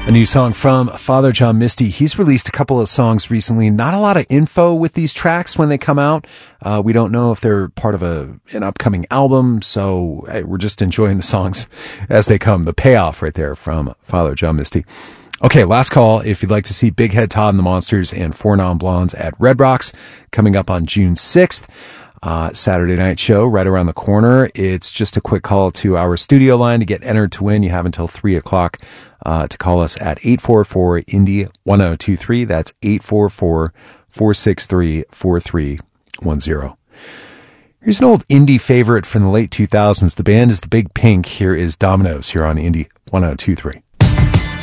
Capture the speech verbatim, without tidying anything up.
A new song from Father John Misty. He's released a couple of songs recently. Not a lot of info with these tracks when they come out. Uh, we don't know if they're part of a an upcoming album, so hey, we're just enjoying the songs as they come. The payoff right there from Father John Misty. Okay, last call. If you'd like to see Big Head Todd and the Monsters and Four Non-Blondes at Red Rocks, coming up on June sixth. Uh, Saturday night show right around the corner. It's just a quick call to our studio line to get entered to win. You have until three o'clock uh, to call us at eight four four Indy one oh two three. That's eight four four, four six three, four three one zero. Here's an old indie favorite from the late two thousands. The band is the Big Pink. Here is Dominoes here on Indy one oh two three.